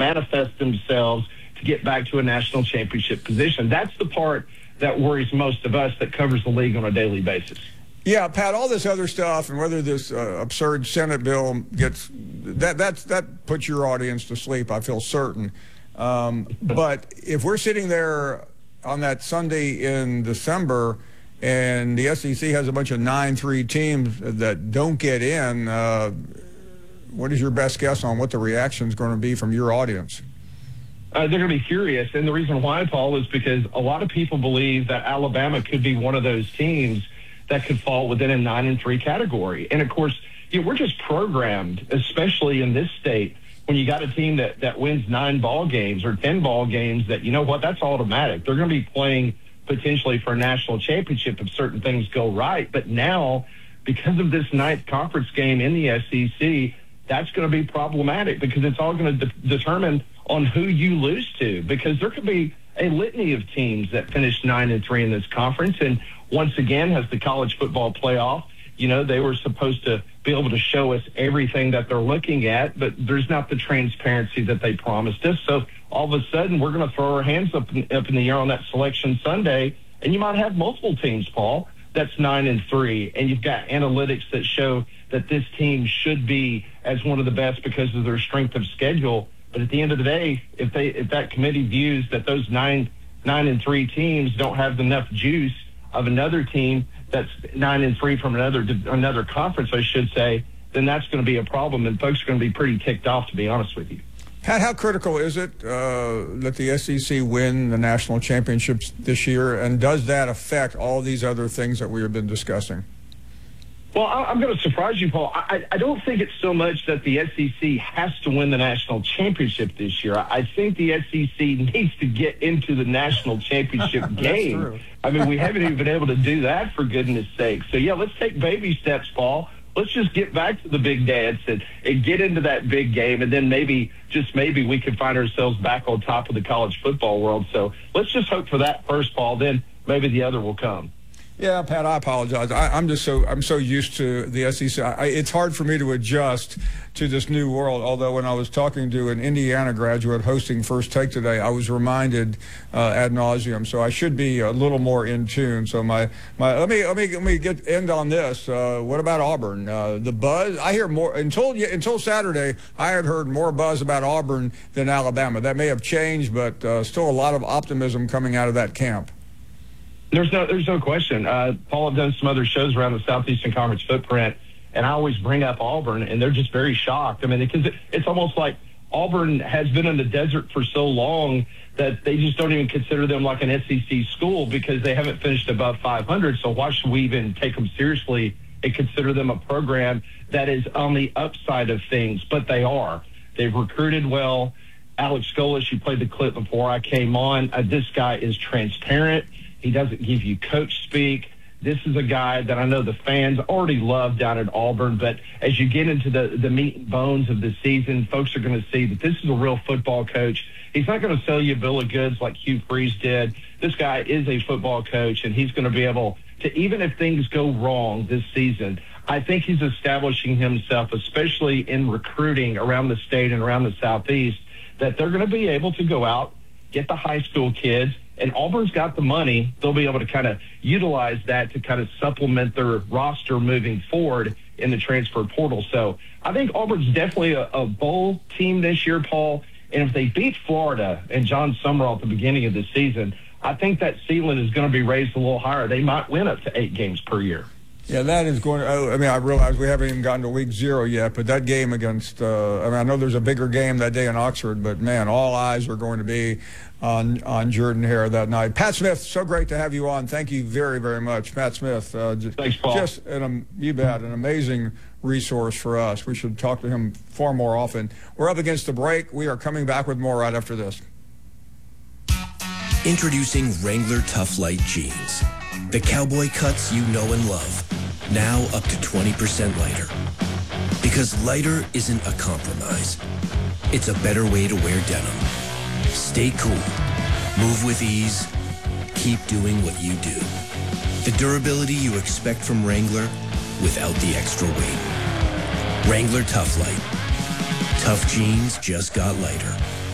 manifest themselves to get back to a national championship position. That's the part that worries most of us that covers the league on a daily basis. Yeah, Pat, all this other stuff and whether this absurd Senate bill gets that puts your audience to sleep, I feel certain. But if we're sitting there on that Sunday in December and the SEC has a bunch of 9-3 teams that don't get in, what is your best guess on what the reaction is going to be from your audience? They're going to be furious. And the reason why, Paul, is because a lot of people believe that Alabama could be one of those teams that could fall within a 9-3 category. And, of course, we're just programmed, especially in this state, when you got a team that wins 9 ball games or 10 ball games, that, you know what, that's automatic. They're going to be playing potentially for a national championship if certain things go right. But now, because of this 9th conference game in the SEC, that's going to be problematic because it's all going to determine on who you lose to, because there could be a litany of teams that finish 9-3 in this conference. And once again, as the college football playoff, they were supposed to be able to show us everything that they're looking at, but there's not the transparency that they promised us. So all of a sudden, we're going to throw our hands up in the air on that selection Sunday, and you might have multiple teams, Paul, that's 9-3, and you've got analytics that show that this team should be as one of the best because of their strength of schedule. But at the end of the day, if that committee views that those 9-3 teams don't have enough juice of another team that's 9-3 from another conference, I should say, then that's going to be a problem, and folks are going to be pretty ticked off, to be honest with you. Pat, how critical is it that the SEC win the national championships this year, and does that affect all these other things that we have been discussing? Well, I'm going to surprise you, Paul. I don't think it's so much that the SEC has to win the national championship this year. I think the SEC needs to get into the national championship game. True. I mean, we haven't even been able to do that, for goodness sake. So, yeah, let's take baby steps, Paul. Let's just get back to the big dance and get into that big game, and then maybe, just maybe, we can find ourselves back on top of the college football world. So let's just hope for that first, Paul. Then maybe the other will come. Yeah, Pat, I apologize. I'm so used to the SEC. It's hard for me to adjust to this new world. Although when I was talking to an Indiana graduate hosting First Take today, I was reminded ad nauseum. So I should be a little more in tune. So let me end on this. What about Auburn? The buzz I hear more until Saturday. I had heard more buzz about Auburn than Alabama. That may have changed, but still a lot of optimism coming out of that camp. There's no question. Paul, I've done some other shows around the Southeastern Conference footprint, and I always bring up Auburn, and they're just very shocked. I mean, because it's almost like Auburn has been in the desert for so long that they just don't even consider them like an SEC school because they haven't finished above 500. So why should we even take them seriously and consider them a program that is on the upside of things? But they are. They've recruited well. Alex Golesh, you played the clip before I came on. This guy is transparent. He doesn't give you coach speak. This is a guy that I know the fans already love down at Auburn, but as you get into the meat and bones of the season, folks are going to see that this is a real football coach. He's not going to sell you a bill of goods like Hugh Freeze did. This guy is a football coach, and he's going to be able to, even if things go wrong this season, I think he's establishing himself, especially in recruiting around the state and around the Southeast, that they're going to be able to go out, get the high school kids, and Auburn's got the money. They'll be able to kind of utilize that to kind of supplement their roster moving forward in the transfer portal. So I think Auburn's definitely a bowl team this year, Paul. And if they beat Florida and John Summerall at the beginning of the season, I think that ceiling is going to be raised a little higher. They might win up to 8 games per year. Yeah, that is going to, I mean, I realize we haven't even gotten to week 0 yet, but that game against, I know there's a bigger game that day in Oxford, but, man, all eyes are going to be on Jordan-Hare that night. Pat Smith, so great to have you on. Thank you very, very much. Pat Smith. Thanks, Paul. Just, you bet, an amazing resource for us. We should talk to him far more often. We're up against the break. We are coming back with more right after this. Introducing Wrangler Tough Light Jeans. The cowboy cuts you know and love. Now up to 20% lighter. Because lighter isn't a compromise. It's a better way to wear denim. Stay cool. Move with ease. Keep doing what you do. The durability you expect from Wrangler without the extra weight. Wrangler Tough Light. Tough jeans just got lighter.